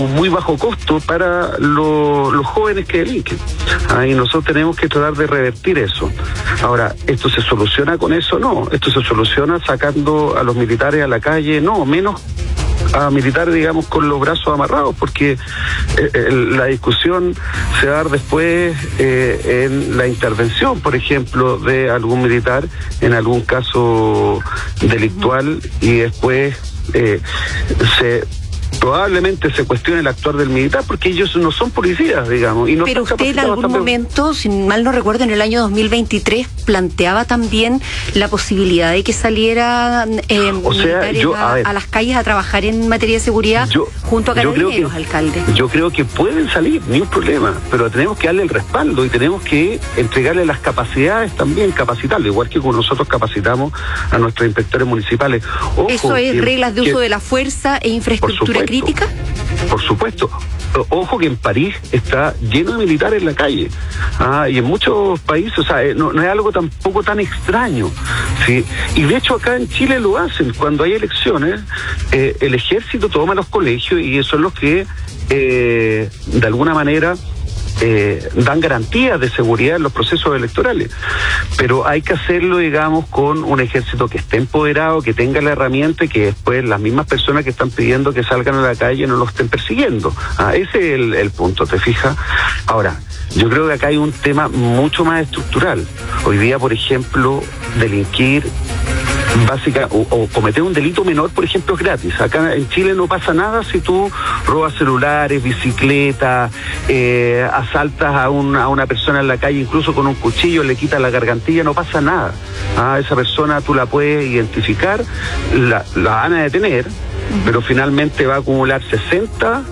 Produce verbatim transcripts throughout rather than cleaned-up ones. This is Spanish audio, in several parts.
muy bajo costo para lo, los jóvenes que delinquen. Ah, y nosotros tenemos que tratar de revertir eso. Ahora, ¿esto se soluciona con eso? No. Esto se soluciona sacando a los militares a la calle, no, menos a militares, digamos, con los brazos amarrados, porque eh, la discusión se va a dar después eh, en la intervención, por ejemplo, de algún militar en algún caso delictual, y después eh, se probablemente se cuestione el actuar del militar, porque ellos no son policías, digamos. Y no Pero usted en algún también... momento, si mal no recuerdo, en el año dos mil veintitrés planteaba también la posibilidad de que salieran eh, o sea, militares yo, a, a, ver, a las calles a trabajar en materia de seguridad yo, junto a carabineros, alcalde. Yo creo que pueden salir, ni un problema, pero tenemos que darle el respaldo y tenemos que entregarle las capacidades también, capacitarle, igual que con nosotros capacitamos a nuestros inspectores municipales. Ojo, ¿Eso es que, reglas de que, uso de la fuerza e infraestructura crítica? Por supuesto. Ojo que en París está lleno de militares en la calle. Ah, y en muchos países, o sea, no, no es algo tampoco tan extraño. ¿Sí? Y de hecho acá en Chile lo hacen. Cuando hay elecciones, eh, el ejército toma los colegios y son los que, eh, de alguna manera, Eh, dan garantías de seguridad en los procesos electorales, pero hay que hacerlo, digamos, con un ejército que esté empoderado, que tenga la herramienta y que después las mismas personas que están pidiendo que salgan a la calle no lo estén persiguiendo. Ah, ese es el, el punto, ¿te fijas? Ahora, yo creo que acá hay un tema mucho más estructural. Hoy día, por ejemplo, delinquir básica o, o cometer un delito menor, por ejemplo, es gratis. Acá en Chile no pasa nada si tú robas celulares, bicicletas, eh, asaltas a, un, a una persona en la calle, incluso con un cuchillo, le quitas la gargantilla, no pasa nada. Ah, esa persona tú la puedes identificar, la, la van a detener, pero finalmente va a acumular sesenta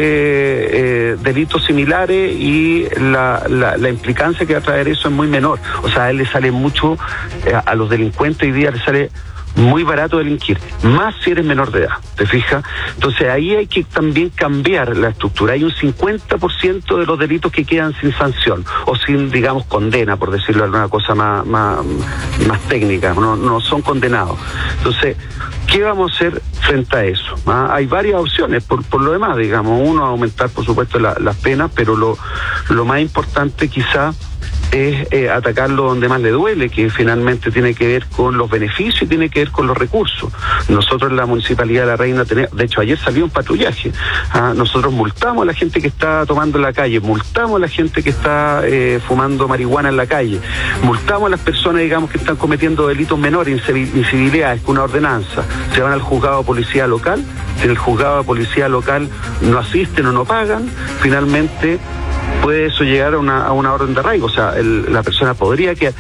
eh, eh, delitos similares y la, la, la implicancia que va a traer eso es muy menor. O sea, a él le sale mucho, eh, a los delincuentes hoy día le sale muy barato delinquir, más si eres menor de edad, ¿te fijas? Entonces ahí hay que también cambiar la estructura. Hay un cincuenta por ciento de los delitos que quedan sin sanción o sin, digamos, condena, por decirlo de alguna cosa más, más, más técnica, no, no son condenados. Entonces, ¿qué vamos a hacer frente a eso? ¿Ah? Hay varias opciones, por, por lo demás, digamos. Uno, aumentar, por supuesto, la, las penas, pero lo, lo más importante quizá es eh, atacarlo donde más le duele, que finalmente tiene que ver con los beneficios y tiene que ver con los recursos. Nosotros en la Municipalidad de La Reina tenemos, de hecho ayer salió un patrullaje, ¿ah? Nosotros multamos a la gente que está tomando en la calle, multamos a la gente que está eh, fumando marihuana en la calle, multamos a las personas, digamos, que están cometiendo delitos menores, incivilidades, con una ordenanza, se van al juzgado de policía local, si en el juzgado de policía local no asisten o no pagan, finalmente puede eso llegar a una, a una orden de arraigo, o sea, el, la persona podría quedar.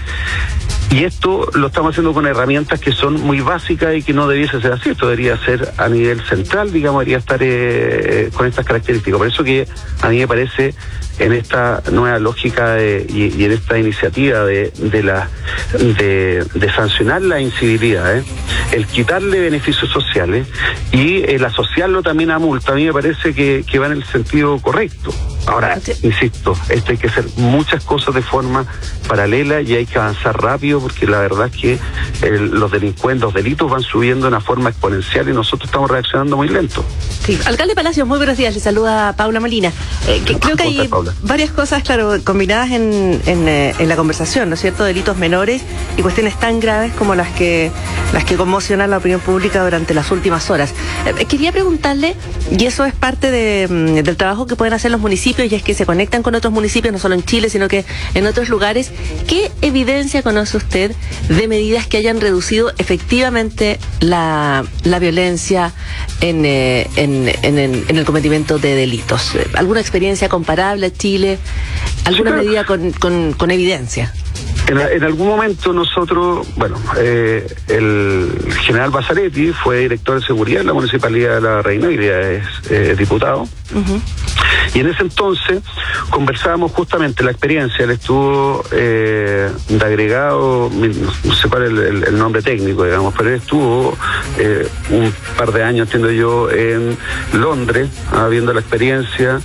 Y esto lo estamos haciendo con herramientas que son muy básicas y que no debiese ser así. Esto debería ser a nivel central, digamos, debería estar eh, con estas características. Por eso que a mí me parece, en esta nueva lógica de, y, y en esta iniciativa de de la de, de sancionar la incivilidad, ¿eh? el quitarle beneficios sociales y el asociarlo también a multa, a mí me parece que, que va en el sentido correcto. Ahora, insisto, esto hay que hacer muchas cosas de forma paralela y hay que avanzar rápido, porque la verdad es que el, los delincuentes, los delitos van subiendo de una forma exponencial y nosotros estamos reaccionando muy lento. Sí. Alcalde Palacios, muy buenos días, le saluda Paula Molina. Eh, que, creo que hay Paula? varias cosas, claro, combinadas en, en, eh, en la conversación, ¿no es cierto? Delitos menores y cuestiones tan graves como las que las que conmocionan la opinión pública durante las últimas horas. Eh, quería preguntarle, y eso es parte de, del trabajo que pueden hacer los municipios, y es que se conectan con otros municipios, no solo en Chile, sino que en otros lugares. ¿Qué evidencia conoce usted de medidas que hayan reducido efectivamente la, la violencia en, eh, en, en, en, en el cometimiento de delitos? ¿Alguna experiencia comparable a Chile? ¿Alguna sí, medida con, con, con evidencia? En, en algún momento nosotros, bueno, eh, el general Basaretti fue director de seguridad en la Municipalidad de La Reina, y ya es eh, diputado. Uh-huh. Y en ese entonces conversábamos justamente la experiencia, él estuvo eh, de agregado, no sé cuál es el, el, el nombre técnico, digamos, pero él estuvo eh, un par de años, entiendo yo, en Londres, ah, viendo la experiencia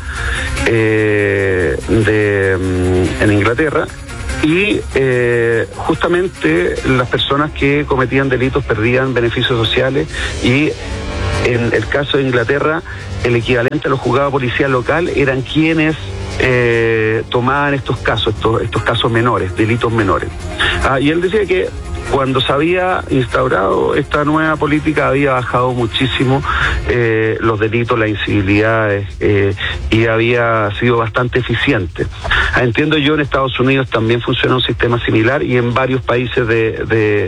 eh, de en Inglaterra. Y eh, justamente las personas que cometían delitos perdían beneficios sociales y En el caso de Inglaterra, el equivalente a los juzgados de policía local eran quienes eh, tomaban estos casos, estos, estos casos menores, delitos menores. Ah, y él decía que cuando se había instaurado esta nueva política había bajado muchísimo eh, los delitos, las incivilidades eh, y había sido bastante eficiente. Ah, entiendo yo, en Estados Unidos también funciona un sistema similar y en varios países de, de,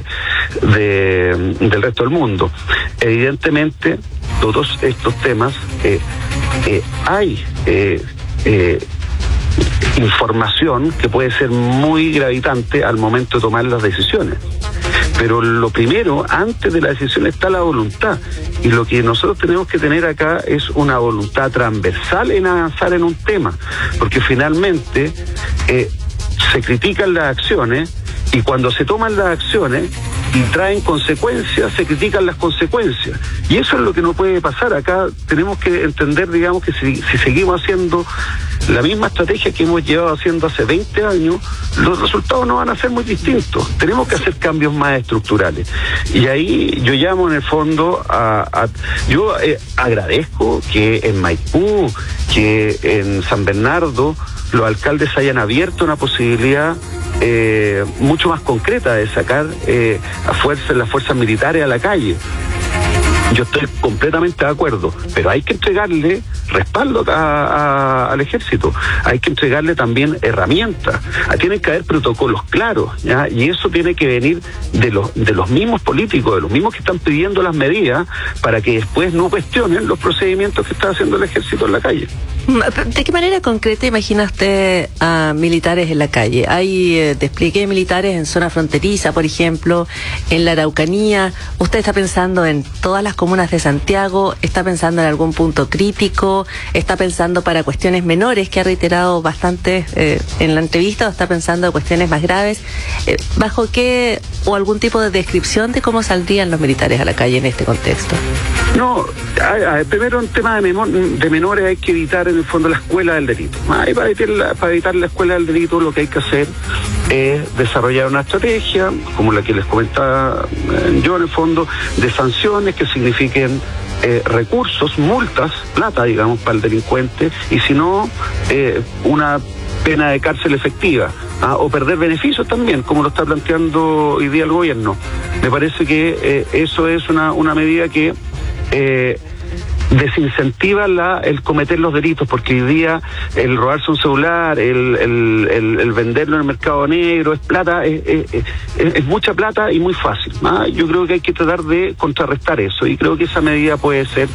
de, del resto del mundo. Evidentemente, todos estos temas eh, eh, hay eh, eh, información que puede ser muy gravitante al momento de tomar las decisiones. Pero lo primero, antes de la decisión, está la voluntad. Y lo que nosotros tenemos que tener acá es una voluntad transversal en avanzar en un tema. Porque finalmente eh, se critican las acciones y cuando se toman las acciones y traen consecuencias, se critican las consecuencias. Y eso es lo que no puede pasar. Acá tenemos que entender, digamos, que si, si seguimos haciendo la misma estrategia que hemos llevado haciendo hace veinte años, los resultados no van a ser muy distintos. Tenemos que hacer cambios más estructurales. Y ahí yo llamo en el fondo a... a yo eh, agradezco que en Maipú, que en San Bernardo, los alcaldes hayan abierto una posibilidad eh, mucho más concreta de sacar eh, a fuerzas, las fuerzas militares a la calle. Yo estoy completamente de acuerdo, pero hay que entregarle respaldo a, a, al ejército, hay que entregarle también herramientas, tienen que haber protocolos claros, ¿ya? Y eso tiene que venir de los, de los mismos políticos, de los mismos que están pidiendo las medidas, para que después no cuestionen los procedimientos que está haciendo el ejército en la calle. ¿De qué manera concreta imagina usted a militares en la calle? ¿Hay eh, despliegue de militares en zona fronteriza, por ejemplo, en la Araucanía? ¿Usted está pensando en todas las comunas de Santiago? ¿Está pensando en algún punto crítico? ¿Está pensando para cuestiones menores, que ha reiterado bastante eh, en la entrevista, o está pensando en cuestiones más graves? Eh, ¿Bajo qué o algún tipo de descripción de cómo saldrían los militares a la calle en este contexto? No, a, a, primero en tema de, menor, de menores hay que evitar en el fondo la escuela del delito. Ah, y para, evitar la, para evitar la escuela del delito lo que hay que hacer es desarrollar una estrategia, como la que les comentaba eh, yo en el fondo, de sanciones que signifiquen eh, recursos, multas, plata, digamos, para el delincuente, y si no, eh, una pena de cárcel efectiva. Ah, o perder beneficios también, como lo está planteando hoy día el gobierno. Me parece que eh, eso es una, una medida que eh, desincentiva la, el cometer los delitos, porque hoy día el robarse un celular, el, el, el, el venderlo en el mercado negro, es plata, es, es, es, es mucha plata y muy fácil. ¿Ah? Yo creo que hay que tratar de contrarrestar eso, y creo que esa medida puede ser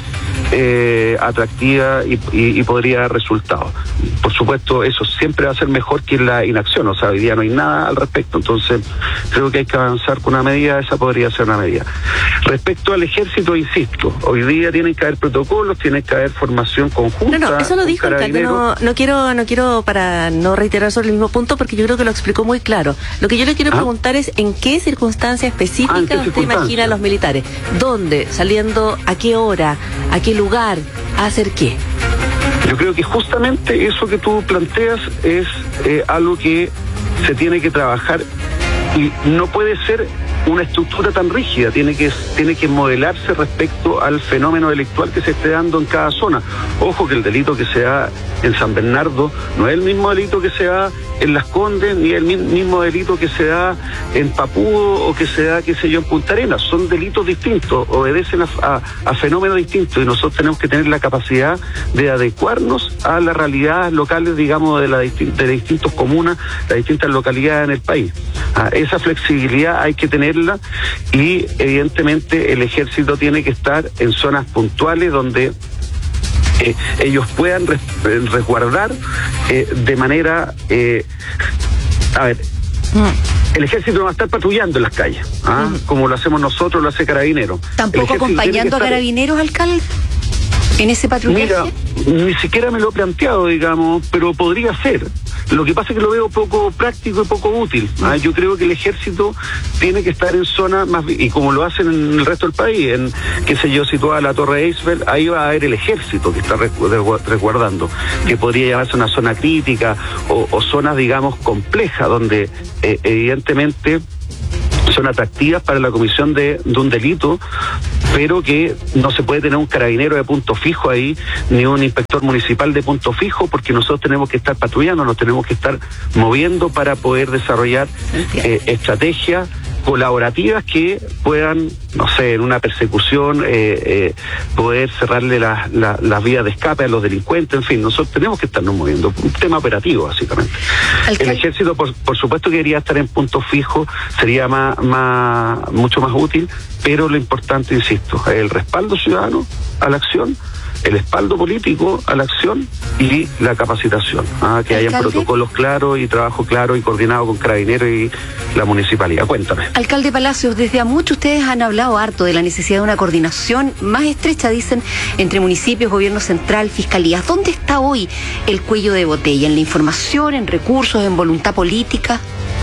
eh, atractiva y, y, y podría dar resultados. Por supuesto, eso siempre va a ser mejor que la inacción, o sea, hoy día no hay nada al respecto, entonces creo que hay que avanzar con una medida, esa podría ser una medida. Respecto al ejército, insisto, hoy día tienen que haber protocolos, tiene que haber formación conjunta. No, no, eso lo dijo el alcalde. No, no quiero, no quiero para no reiterar sobre el mismo punto, porque yo creo que lo explicó muy claro. Lo que yo le quiero ¿Ah? preguntar es en qué circunstancia específica ah, usted circunstancia? imagina a los militares. ¿Dónde? ¿Saliendo? ¿A qué hora? ¿A qué lugar? ¿A hacer qué? Yo creo que justamente eso que tú planteas es eh, algo que se tiene que trabajar, y no puede ser una estructura tan rígida, tiene que tiene que modelarse respecto al fenómeno delictual que se esté dando en cada zona. Ojo que el delito que se da en San Bernardo no es el mismo delito que se da en Las Condes, ni el mismo delito que se da en Papudo o que se da, qué sé yo, en Punta Arenas. Son delitos distintos, obedecen a, a, a fenómenos distintos, y nosotros tenemos que tener la capacidad de adecuarnos a las realidades locales, digamos, de las de distintas comunas, las distintas localidades en el país. Ah, esa flexibilidad hay que tenerla, y evidentemente el ejército tiene que estar en zonas puntuales donde Eh, ellos puedan res, resguardar eh, de manera eh, a ver mm. el ejército no va a estar patrullando en las calles, ¿ah? mm. como lo hacemos nosotros, lo hace Carabineros. ¿Tampoco acompañando a Carabineros, alcalde, en ese patrullaje? Mira, ni siquiera me lo he planteado, digamos, pero podría ser. Lo que pasa es que lo veo poco práctico y poco útil. ¿ah? Yo creo que el ejército tiene que estar en zonas más, y como lo hacen en el resto del país, en, qué sé yo, situada la Torre Eiffel, ahí va a haber el ejército que está resguardando, que podría llamarse una zona crítica o, o zonas, digamos, complejas, donde eh, evidentemente son atractivas para la comisión de, de un delito, pero que no se puede tener un carabinero de punto fijo ahí, ni un inspector municipal de punto fijo, porque nosotros tenemos que estar patrullando, nos tenemos que estar moviendo para poder desarrollar eh, estrategias colaborativas que puedan, no sé, en una persecución, eh, eh, poder cerrarle las la, la vías de escape a los delincuentes, en fin, nosotros tenemos que estarnos moviendo, un tema operativo básicamente. Alcal- El ejército, por, por supuesto que debería estar en punto fijo, sería más, más, mucho más útil, pero lo importante, insisto, es el respaldo ciudadano a la acción, el respaldo político a la acción y la capacitación, ¿ah? que hayan protocolos claros y trabajo claro y coordinado con Carabineros y la municipalidad. Cuéntame. Alcalde Palacios, desde a mucho ustedes han hablado harto de la necesidad de una coordinación más estrecha, dicen, entre municipios, gobierno central, fiscalías. ¿Dónde está hoy el cuello de botella? ¿En la información, en recursos, en voluntad política?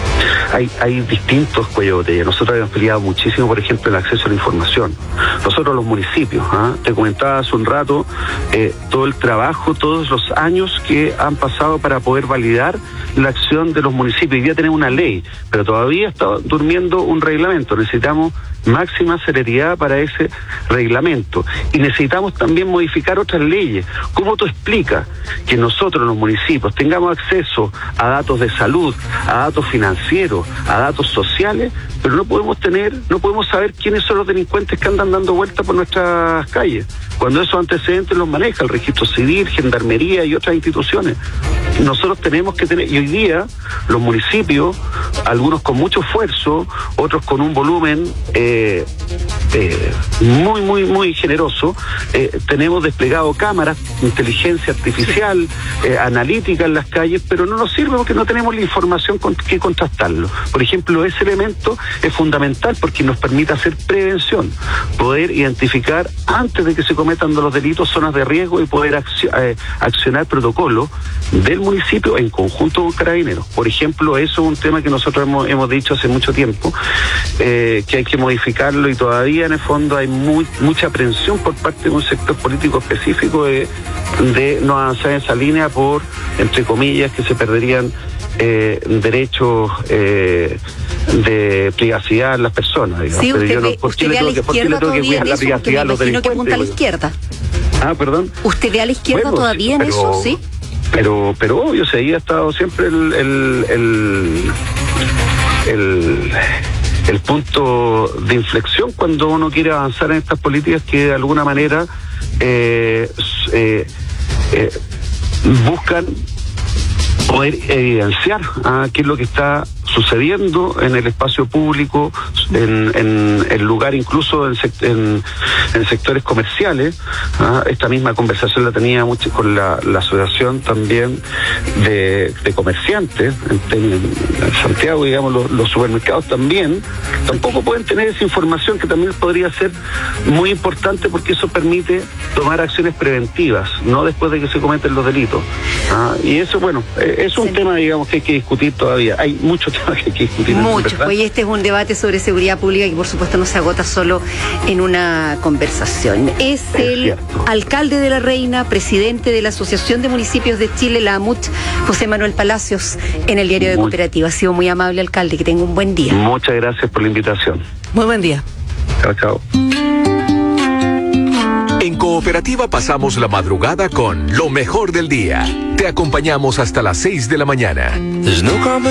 Hay, hay distintos cuellos de botella. Nosotros hemos peleado muchísimo, por ejemplo, el acceso a la información. Nosotros los municipios, ¿ah? te comentaba hace un rato, eh, todo el trabajo, todos los años que han pasado para poder validar la acción de los municipios. Ya tenemos una ley, pero todavía está durmiendo un reglamento. Necesitamos máxima celeridad para ese reglamento. Y necesitamos también modificar otras leyes. ¿Cómo tú explicas que nosotros los municipios tengamos acceso a datos de salud, a datos financieros, a datos sociales, pero no podemos tener, no podemos saber quiénes son los delincuentes que andan dando vueltas por nuestras calles, cuando esos antecedentes los maneja el registro civil, gendarmería y otras instituciones? Nosotros tenemos que tener, y hoy día los municipios, algunos con mucho esfuerzo, otros con un volumen eh, eh, muy, muy, muy generoso, eh, tenemos desplegado cámaras, inteligencia artificial, eh, analítica en las calles, pero no nos sirve porque no tenemos la información con que contrastarlo. Por ejemplo, ese elemento es fundamental porque nos permite hacer prevención, poder identificar antes de que se cometan los delitos zonas de riesgo y poder accio- eh, accionar protocolos del municipio en conjunto con Carabineros. Por ejemplo, eso es un tema que nosotros hemos, hemos dicho hace mucho tiempo, eh, que hay que modificarlo, y todavía en el fondo hay muy, mucha aprensión por parte de un sector político específico de, de no avanzar en esa línea por, entre comillas, que se perderían eh, derechos eh, de privacidad a las personas. Digamos. Sí, usted, Pero yo no, ve, ¿por usted qué ve a la le tengo que, ¿por qué le izquierda tengo que todavía cuidar en la eso, porque me privacidad a los imagino que delincuentes? apunta a la izquierda. Ah, perdón. ¿Usted ve a la izquierda Bueno, todavía sí, en pero, eso, sí? Pero, pero obvio, sí, ahí ha estado siempre el, el, el, el, el punto de inflexión cuando uno quiere avanzar en estas políticas que de alguna manera eh, eh, eh, buscan poder evidenciar ah, qué es lo que está sucediendo en el espacio público, en, en el lugar, incluso en, sect- en, en sectores comerciales. ¿ah? Esta misma conversación la tenía mucho con la, la asociación también de, de comerciantes en, en, en Santiago, digamos, los, los supermercados también tampoco pueden tener esa información, que también podría ser muy importante porque eso permite tomar acciones preventivas, no después de que se cometen los delitos. ¿ah? Y eso, bueno, es un sí. tema, digamos, que hay que discutir todavía. Hay muchos temas que hay que discutir. Muchos, pues este es un debate sobre seguridad pública que por supuesto no se agota solo en una conversación. Es, es el cierto. Alcalde de La Reina, presidente de la Asociación de Municipios de Chile, la AMUCH, José Manuel Palacios, en el Diario de muy, Cooperativa. Ha sido muy amable, alcalde, que tenga un buen día. Muchas gracias por la invitación. Muy buen día. Chao, chao. En Cooperativa pasamos la madrugada con lo mejor del día. Te acompañamos hasta las seis de la mañana.